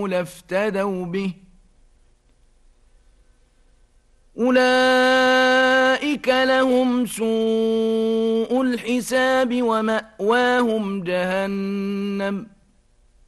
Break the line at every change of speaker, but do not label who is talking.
لافتدوا به أولئك لهم سوء الحساب ومأواهم جهنم